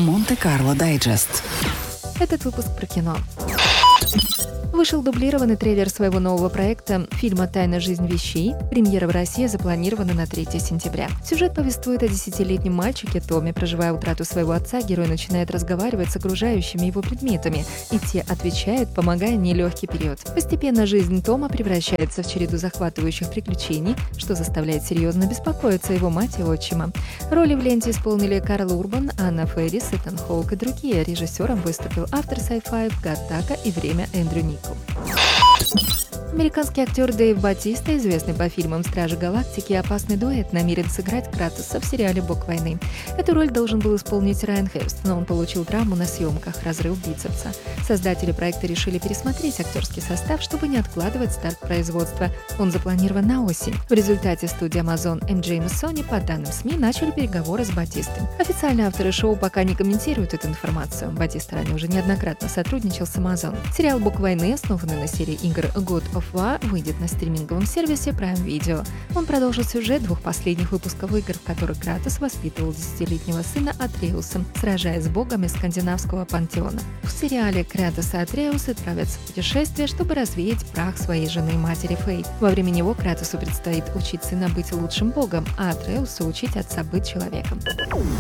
Монте-Карло Дайджест. Этот выпуск про кино. Вышел дублированный трейлер своего нового проекта фильма «Тайная жизнь вещей». Премьера в России запланирована на 3 сентября. Сюжет повествует о 10-летнем мальчике Томе. Проживая утрату своего отца, герой начинает разговаривать с окружающими его предметами, и те отвечают, помогая нелегкий период. Постепенно жизнь Тома превращается в череду захватывающих приключений, что заставляет серьезно беспокоиться его мать и отчима. Роли в ленте исполнили Карл Урбан, Анна Фэрис, Итан Хоук и другие. Режиссером выступил автор sci-fi Гаттака и «Время» Эндрю Никол. Американский актер Дэйв Батиста, известный по фильмам «Стражи Галактики» и «Опасный дуэт», намерен сыграть Кратоса в сериале «Бог войны». Эту роль должен был исполнить Райан Херст, но он получил травму на съемках – разрыв бицепса. Создатели проекта решили пересмотреть актерский состав, чтобы не откладывать старт производства. Он запланирован на осень. В результате студия Amazon, MGM и Sony, по данным СМИ, начали переговоры с Батистой. Официально авторы шоу пока не комментируют эту информацию. Батиста ранее уже неоднократно сотрудничал с Amazon. Сериал «Бог войны», основанный на серии игр God of War, выйдет на стриминговом сервисе Prime Video. Он продолжит сюжет 2 последних выпусков игр, в которых Кратос воспитывал 10-летнего сына Атреуса, сражаясь с богами скандинавского пантеона. В сериале Кратос и Атреус отправятся в путешествие, чтобы развеять прах своей жены и матери Фей. Во время него Кратосу предстоит учить сына быть лучшим богом, а Атреусу учить отца быть человеком.